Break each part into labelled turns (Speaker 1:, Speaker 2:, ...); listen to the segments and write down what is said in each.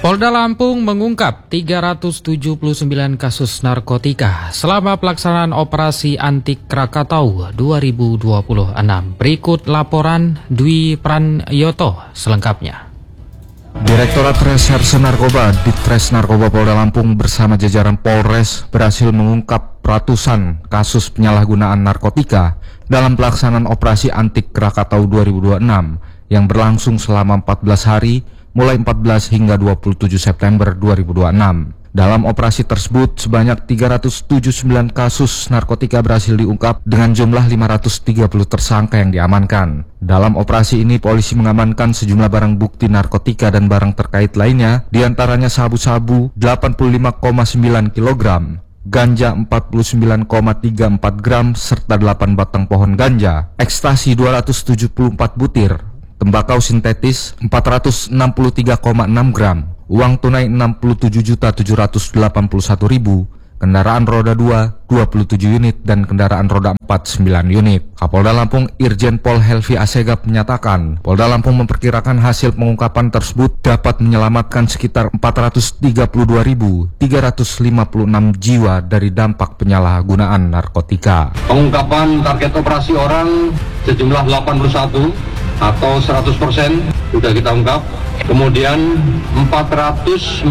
Speaker 1: Polda Lampung mengungkap 379 kasus narkotika selama pelaksanaan operasi anti Krakatau 2026. Berikut laporan Dwi Pranyoto selengkapnya.
Speaker 2: Direktorat Reserse Narkoba Ditres Narkoba Polda Lampung bersama jajaran Polres berhasil mengungkap ratusan kasus penyalahgunaan narkotika dalam pelaksanaan operasi anti Krakatau 2026 yang berlangsung selama 14 hari mulai 14 hingga 27 September 2026. Dalam operasi tersebut, sebanyak 379 kasus narkotika berhasil diungkap dengan jumlah 530 tersangka yang diamankan. Dalam operasi ini, polisi mengamankan sejumlah barang bukti narkotika dan barang terkait lainnya, diantaranya sabu-sabu 85,9 kg, ganja 49,34 gram, serta 8 batang pohon ganja, ekstasi 274 butir, tembakau sintetis 463,6 gram, uang tunai 67.781.000, kendaraan roda 2 27 unit dan kendaraan roda 4 9 unit. Kapolda Lampung Irjen Pol Helvi Asegaf menyatakan, Polda Lampung memperkirakan hasil pengungkapan tersebut dapat menyelamatkan sekitar 432.356 jiwa dari dampak penyalahgunaan narkotika.
Speaker 3: Pengungkapan target operasi orang sejumlah 81 atau 100% sudah kita ungkap. Kemudian 449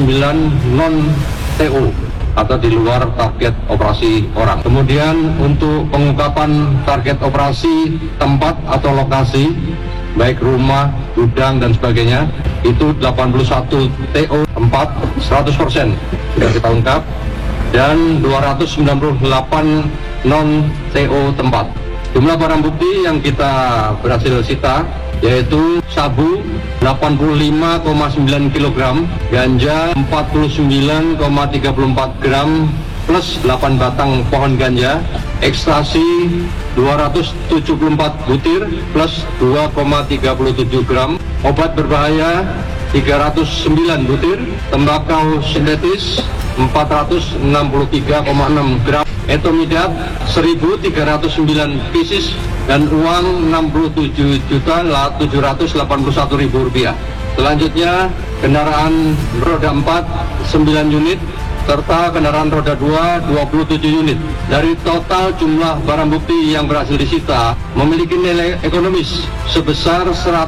Speaker 3: non-TO atau di luar target operasi orang. Kemudian untuk pengungkapan target operasi tempat atau lokasi, baik rumah, gudang dan sebagainya, itu 81 TO 4, 100% sudah kita ungkap, dan 298 non-TO tempat. Jumlah barang bukti yang kita berhasil sita yaitu sabu 85,9 kg, ganja 49,34 gram plus 8 batang pohon ganja, ekstasi 274 butir plus 2,37 gram, obat berbahaya 309 butir, tembakau sintetis 463,6 gram, etomidat 1.309 pieces, dan uang Rp67.781.000. Selanjutnya kendaraan roda 4 9 unit serta kendaraan roda 2 27 unit. Dari total jumlah barang bukti yang berhasil disita memiliki nilai ekonomis sebesar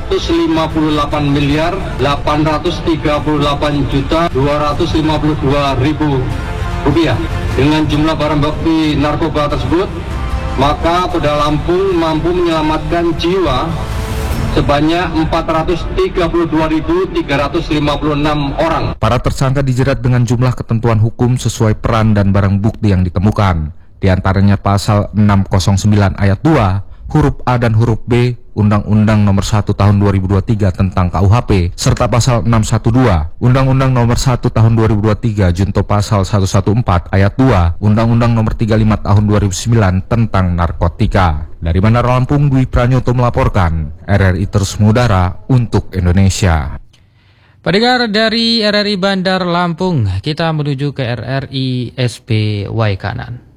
Speaker 3: Rp158.238.252.000. Dengan jumlah barang bukti narkoba tersebut, maka Polda Lampung mampu menyelamatkan jiwa sebanyak 432.356 orang.
Speaker 2: Para tersangka dijerat dengan jumlah ketentuan hukum sesuai peran dan barang bukti yang ditemukan. Di antaranya pasal 609 ayat 2, huruf A dan huruf B Undang-Undang Nomor 1 Tahun 2023 tentang KUHP, serta pasal 612 Undang-Undang Nomor 1 Tahun 2023 junto pasal 114 ayat 2 Undang-Undang Nomor 35 Tahun 2009 tentang narkotika. Dari Bandar Lampung, Dwi Pranyoto melaporkan, RRI Terus Mengudara untuk Indonesia.
Speaker 1: Pendengar dari RRI Bandar Lampung, kita menuju ke RRI SP Waikanan.